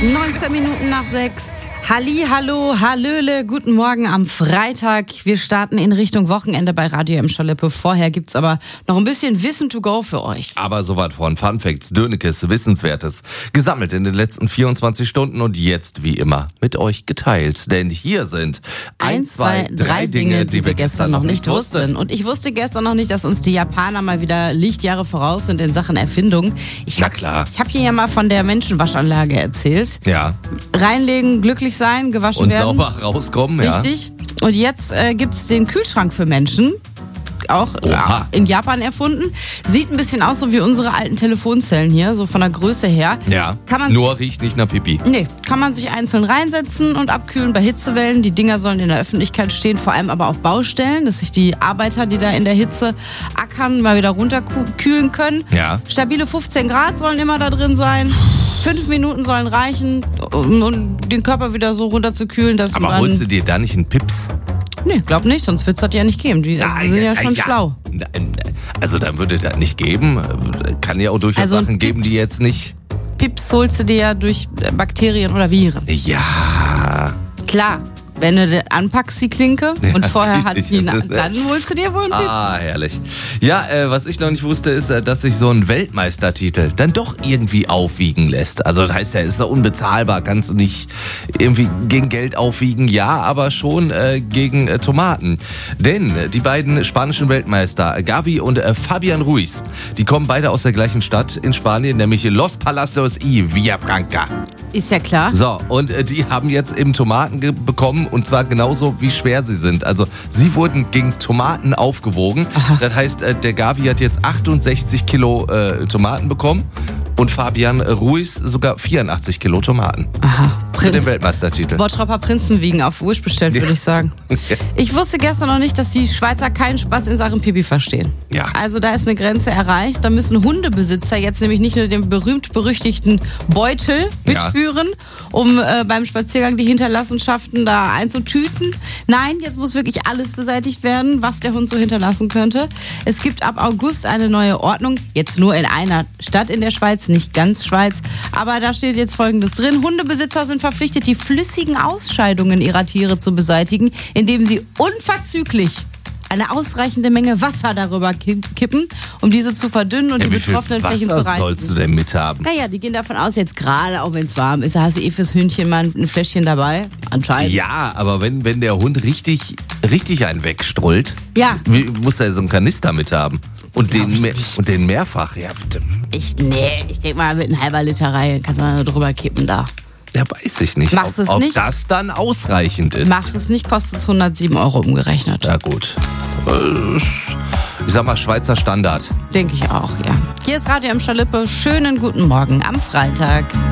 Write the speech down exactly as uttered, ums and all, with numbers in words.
neunzehn Minuten nach sechs. Halli, hallo, hallöle, guten Morgen am Freitag. Wir starten in Richtung Wochenende bei Radio Emscher Lippe. Vorher gibt's aber noch ein bisschen Wissen to go für euch. Aber soweit von Fun Facts, Dönekes, Wissenswertes. Gesammelt in den letzten vierundzwanzig Stunden und jetzt wie immer mit euch geteilt. Denn hier sind ein, zwei, drei Dinge, die wir gestern noch nicht wussten. Und ich wusste gestern noch nicht, dass uns die Japaner mal wieder Lichtjahre voraus sind in Sachen Erfindung. Ich Na hab, klar. Ich habe hier ja mal von der Menschenwaschanlage erzählt. Ja. Reinlegen, glücklich sein, gewaschen Und werden. sauber rauskommen, ja. Richtig. Und jetzt äh, gibt es den Kühlschrank für Menschen. Auch äh, in Japan erfunden. Sieht ein bisschen aus so wie unsere alten Telefonzellen hier, so von der Größe her. Ja, kann man nur riecht nicht nach Pipi. Nee, kann man sich einzeln reinsetzen und abkühlen bei Hitzewellen. Die Dinger sollen in der Öffentlichkeit stehen, vor allem aber auf Baustellen, dass sich die Arbeiter, die da in der Hitze ackern, mal wieder runterkühlen können. Ja. Stabile fünfzehn Grad sollen immer da drin sein. Fünf Minuten sollen reichen, um, um den Körper wieder so runterzukühlen, dass Aber man... holst du dir da nicht einen Pips? Nee, glaub nicht, sonst wird's das ja nicht geben. Die Na, sind ja, ja schon ja. schlau. Also dann würde das nicht geben. Kann ja auch durchaus Also Sachen geben, die jetzt nicht... Pips holst du dir ja durch Bakterien oder Viren. Ja... Klar, wenn du den anpackst, die Klinke, und Ja, vorher hat richtig. sie, eine, dann holst du dir wohl einen Pips. Ah, herrlich. Ja, äh, was ich noch nicht wusste, ist, äh, dass sich so ein Weltmeistertitel dann doch irgendwie aufwiegen lässt. Also das heißt ja, ist ja unbezahlbar, kannst du nicht irgendwie gegen Geld aufwiegen, ja, aber schon äh, gegen äh, Tomaten. Denn äh, die beiden spanischen Weltmeister, Gavi und äh, Fabian Ruiz, die kommen beide aus der gleichen Stadt in Spanien, nämlich Los Palacios y Villafranca. Ist ja klar. So, und äh, die haben jetzt eben Tomaten ge- bekommen und zwar genauso, wie schwer sie sind. Also sie wurden gegen Tomaten aufgewogen. Aha. Das heißt, äh, der Gavi hat jetzt achtundsechzig Kilo äh, Tomaten bekommen und Fabian Ruiz sogar vierundachtzig Kilo Tomaten. Aha. Für den Prinz. Weltmeistertitel. Bottropper Prinzen wiegen auf Wish bestellt, würde ich sagen. Ich wusste gestern noch nicht, dass die Schweizer keinen Spaß in Sachen Pipi verstehen. Ja. Also da ist eine Grenze erreicht. Da müssen Hundebesitzer jetzt nämlich nicht nur den berühmt-berüchtigten Beutel mitführen, ja. um äh, beim Spaziergang die Hinterlassenschaften da einzutüten. Nein, jetzt muss wirklich alles beseitigt werden, was der Hund so hinterlassen könnte. Es gibt ab August eine neue Ordnung, jetzt nur in einer Stadt in der Schweiz, nicht ganz Schweiz. Aber da steht jetzt Folgendes drin. Hundebesitzer sind verpflichtet, die flüssigen Ausscheidungen ihrer Tiere zu beseitigen, indem sie unverzüglich eine ausreichende Menge Wasser darüber kippen, um diese zu verdünnen und Ja, die wie viel betroffenen Flächen zu Wasser reinigen. sollst du denn mithaben? Naja, die gehen davon aus, jetzt gerade, auch wenn es warm ist, da hast du eh fürs Hündchen mal ein Fläschchen dabei. Anscheinend. Ja, aber wenn, wenn der Hund richtig, richtig einen wegstrollt, Ja. wie, muss er so einen Kanister mithaben. Und Glaub den, ich mehr, nicht. und den mehrfach, ja bitte. Ich, nee, ich denke mal, mit einer halber Liter Reihe kannst du mal drüber kippen da. Ja, weiß ich nicht, Machst ob, es ob nicht? das dann ausreichend ist. Machst es nicht, kostet es hundertsieben Euro umgerechnet. Ja gut. Äh, Ich sag mal Schweizer Standard. Denke ich auch, ja. Hier ist Radio Emscher Lippe. Schönen guten Morgen am Freitag.